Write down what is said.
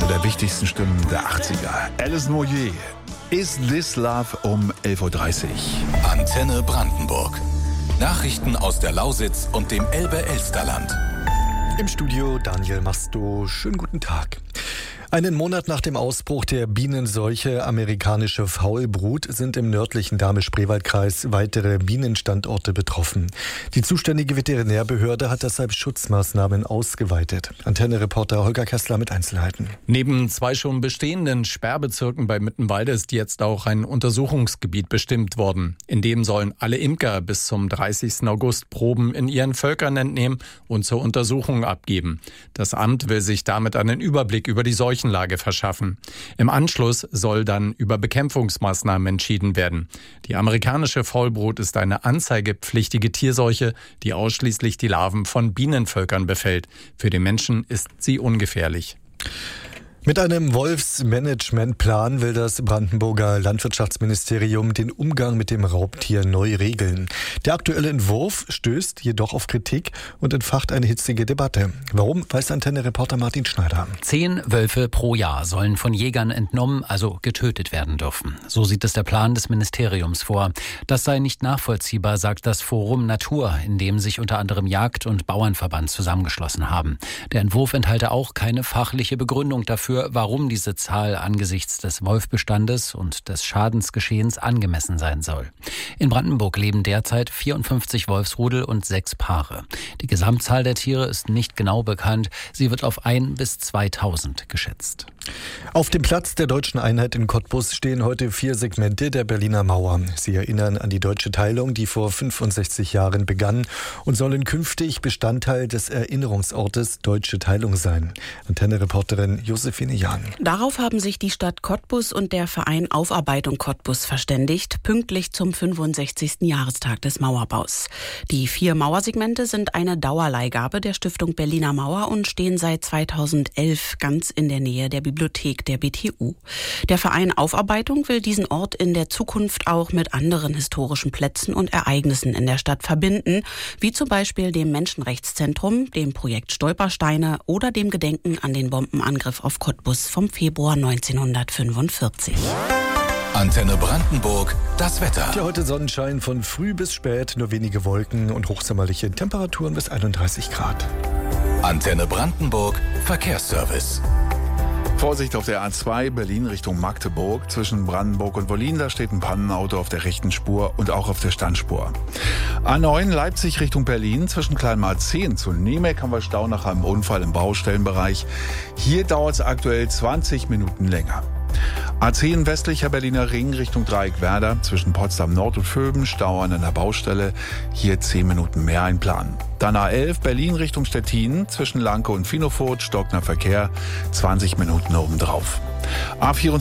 Eine der wichtigsten Stimmen der 80er. Alice Moyer. Is This Love um 11.30 Uhr. Antenne Brandenburg. Nachrichten aus der Lausitz und dem Elbe-Elsterland. Im Studio Daniel Masto. Schönen guten Tag. Einen Monat nach dem Ausbruch der Bienenseuche amerikanische Faulbrut sind im nördlichen Dahme-Spreewald-Kreis weitere Bienenstandorte betroffen. Die zuständige Veterinärbehörde hat deshalb Schutzmaßnahmen ausgeweitet. Antenne-Reporter Holger Kessler mit Einzelheiten. Neben 2 schon bestehenden Sperrbezirken bei Mittenwalde ist jetzt auch ein Untersuchungsgebiet bestimmt worden. In dem sollen alle Imker bis zum 30. August Proben in ihren Völkern entnehmen und zur Untersuchung abgeben. Das Amt will sich damit einen Überblick über die Seuchenlage verschaffen. Im Anschluss soll dann über Bekämpfungsmaßnahmen entschieden werden. Die amerikanische Faulbrut ist eine anzeigepflichtige Tierseuche, die ausschließlich die Larven von Bienenvölkern befällt. Für den Menschen ist sie ungefährlich. Mit einem Wolfsmanagementplan will das Brandenburger Landwirtschaftsministerium den Umgang mit dem Raubtier neu regeln. Der aktuelle Entwurf stößt jedoch auf Kritik und entfacht eine hitzige Debatte. Warum, weiß Antenne-Reporter Martin Schneider. 10 Wölfe pro Jahr sollen von Jägern entnommen, also getötet werden dürfen. So sieht es der Plan des Ministeriums vor. Das sei nicht nachvollziehbar, sagt das Forum Natur, in dem sich unter anderem Jagd- und Bauernverband zusammengeschlossen haben. Der Entwurf enthalte auch keine fachliche Begründung dafür, warum diese Zahl angesichts des Wolfbestandes und des Schadensgeschehens angemessen sein soll. In Brandenburg leben derzeit 54 Wolfsrudel und 6 Paare. Die Gesamtzahl der Tiere ist nicht genau bekannt. Sie wird auf 1.000 bis 2.000 geschätzt. Auf dem Platz der Deutschen Einheit in Cottbus stehen heute 4 Segmente der Berliner Mauer. Sie erinnern an die deutsche Teilung, die vor 65 Jahren begann und sollen künftig Bestandteil des Erinnerungsortes Deutsche Teilung sein. Antenne-Reporterin Josephine Jahn. Darauf haben sich die Stadt Cottbus und der Verein Aufarbeitung Cottbus verständigt, pünktlich zum 65. Jahrestag des Mauerbaus. Die 4 Mauersegmente sind eine Dauerleihgabe der Stiftung Berliner Mauer und stehen seit 2011 ganz in der Nähe der Bibliothek der BTU. Der Verein Aufarbeitung will diesen Ort in der Zukunft auch mit anderen historischen Plätzen und Ereignissen in der Stadt verbinden, wie zum Beispiel dem Menschenrechtszentrum, dem Projekt Stolpersteine oder dem Gedenken an den Bombenangriff auf Cottbus vom Februar 1945. Antenne Brandenburg, das Wetter. Ja, heute Sonnenschein von früh bis spät, nur wenige Wolken und hochsommerliche Temperaturen bis 31 Grad. Antenne Brandenburg, Verkehrsservice. Vorsicht auf der A2 Berlin Richtung Magdeburg. Zwischen Brandenburg und Wollin, da steht ein Pannenauto auf der rechten Spur und auch auf der Standspur. A9 Leipzig Richtung Berlin. Zwischen Kleinmarzehn zu Nemek haben wir Stau nach einem Unfall im Baustellenbereich. Hier dauert es aktuell 20 Minuten länger. A10 westlicher Berliner Ring Richtung Dreieckwerder. Zwischen Potsdam Nord und Vöben Stau an einer Baustelle. Hier 10 Minuten mehr einplanen. Dann A11 Berlin Richtung Stettin. Zwischen Lanke und Finofurt stockender Verkehr. 20 Minuten obendrauf. A24